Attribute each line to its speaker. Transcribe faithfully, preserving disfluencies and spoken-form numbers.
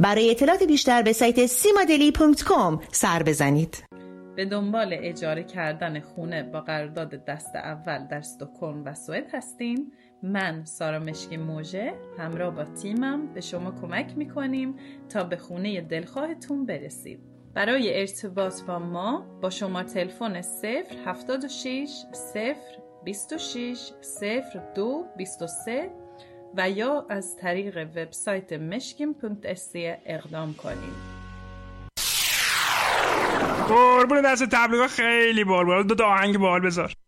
Speaker 1: برای اطلاعات بیشتر به سایت سیمادلی دات کام سر بزنید.
Speaker 2: به دنبال اجاره کردن خونه با قرارداد دست اول در استکهلم و سوئد هستیم؟ من سارا مشکی موژه همراه با تیمم به شما کمک میکنیم تا به خونه دلخواهتون برسید. برای ارتباط با ما با شماره تلفن صفر هفتاد و شش صفر بیست و شش صفر دو بیست و سه و یا از طریق وبسایت مشکیم دات سی اقدام کنید.
Speaker 3: قربون دست تبلیغات خیلی بال بال. دو تا آهنگ بال بذار.